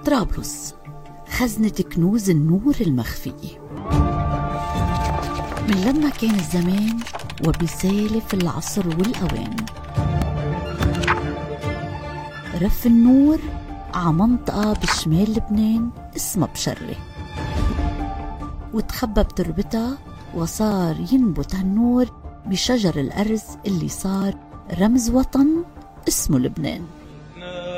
طرابلس خزنة كنوز النور المخفية. من لما كان الزمان وبسالف العصر والأوان، رف النور عمنطقة بشمال لبنان اسمها بشرلة، وتخبى بتربتها وصار ينبت هالنور بشجر الأرز اللي صار رمز وطن اسمه لبنان.